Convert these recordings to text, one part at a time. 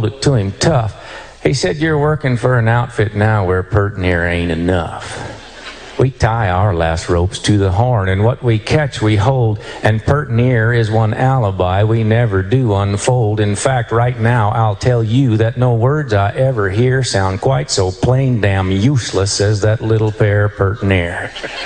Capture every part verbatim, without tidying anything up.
told it to him tough. He said, "You're working for an outfit now where pert near ain't enough. We tie our last ropes to the horn, and what we catch we hold, and pert near is one alibi we never do unfold. In fact, right now I'll tell you that no words I ever hear sound quite so plain damn useless as that little pair pert near."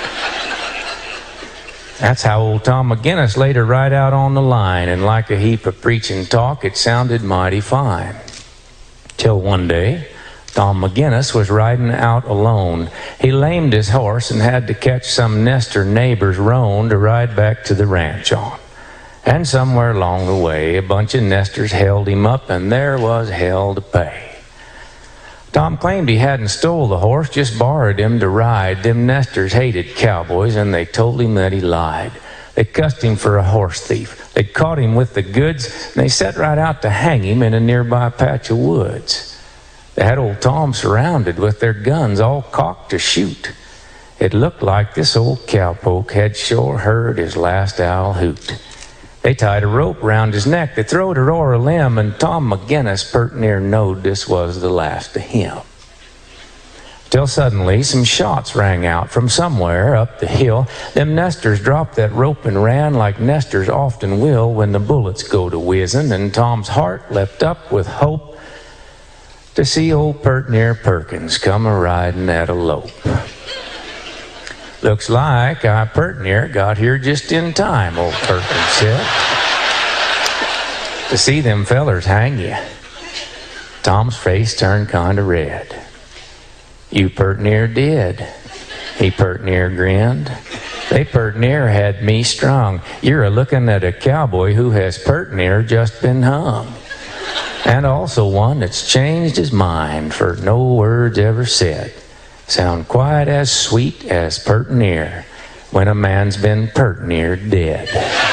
That's how old Tom McGinnis laid her right out on the line, and like a heap of preaching talk, it sounded mighty fine. Till one day, Tom McGinnis was riding out alone. He lamed his horse and had to catch some nester neighbor's roan to ride back to the ranch on. And somewhere along the way, a bunch of nesters held him up, and there was hell to pay. Tom claimed he hadn't stole the horse, just borrowed him to ride. Them nesters hated cowboys, and they told him that he lied. They cussed him for a horse thief. They caught him with the goods, and they set right out to hang him in a nearby patch of woods. They had old Tom surrounded with their guns all cocked to shoot. It looked like this old cowpoke had sure heard his last owl hoot. They tied a rope round his neck, they throwed her o'er a limb, and Tom McGinnis pert near knowed this was the last of him. Till suddenly some shots rang out from somewhere up the hill. Them nesters dropped that rope and ran like nesters often will when the bullets go to whizzing, and Tom's heart leapt up with hope to see old pert near Perkins come a-riding at a lope. "Looks like I pert near got here just in time," old Perkins said, "to see them fellers hang you." Tom's face turned kind of red. "You pert near did." He pert near grinned. "They pert near had me strung. You're a-looking at a cowboy who has pert near just been hung. And also one that's changed his mind, for no words ever said sound quite as sweet as pert near when a man's been pert near dead."